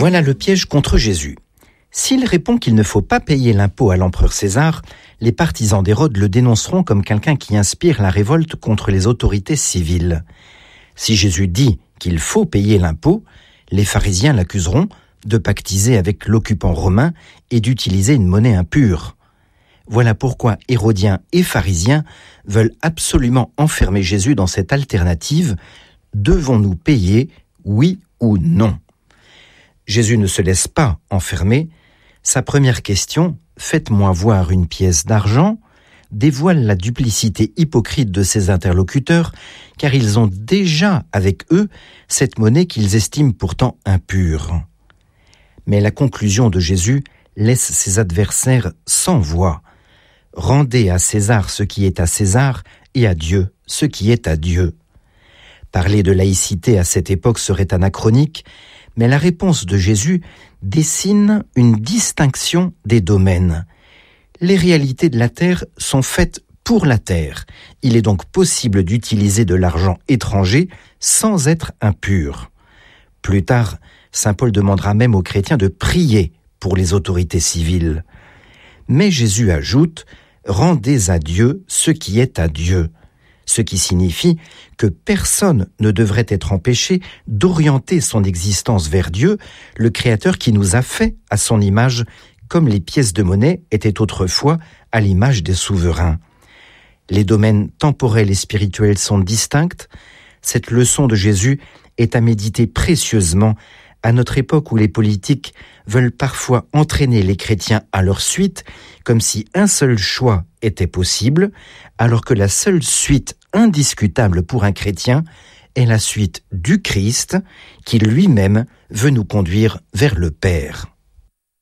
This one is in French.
Voilà le piège contre Jésus. S'il répond qu'il ne faut pas payer l'impôt à l'empereur César, les partisans d'Hérode le dénonceront comme quelqu'un qui inspire la révolte contre les autorités civiles. Si Jésus dit qu'il faut payer l'impôt, les pharisiens l'accuseront de pactiser avec l'occupant romain et d'utiliser une monnaie impure. Voilà pourquoi Hérodiens et pharisiens veulent absolument enfermer Jésus dans cette alternative « devons-nous payer, oui ou non ?» Jésus ne se laisse pas enfermer. Sa première question, « Faites-moi voir une pièce d'argent », dévoile la duplicité hypocrite de ses interlocuteurs, car ils ont déjà avec eux cette monnaie qu'ils estiment pourtant impure. Mais la conclusion de Jésus laisse ses adversaires sans voix. « Rendez à César ce qui est à César et à Dieu ce qui est à Dieu ». Parler de laïcité à cette époque serait anachronique, mais la réponse de Jésus dessine une distinction des domaines. Les réalités de la terre sont faites pour la terre. Il est donc possible d'utiliser de l'argent étranger sans être impur. Plus tard, saint Paul demandera même aux chrétiens de prier pour les autorités civiles. Mais Jésus ajoute « Rendez à Dieu ce qui est à Dieu », ce qui signifie que personne ne devrait être empêché d'orienter son existence vers Dieu, le Créateur qui nous a fait à son image, comme les pièces de monnaie étaient autrefois à l'image des souverains. Les domaines temporels et spirituels sont distincts. Cette leçon de Jésus est à méditer précieusement à notre époque où les politiques veulent parfois entraîner les chrétiens à leur suite, comme si un seul choix était possible, alors que la seule suite indiscutable pour un chrétien est la suite du Christ, qui lui-même veut nous conduire vers le Père.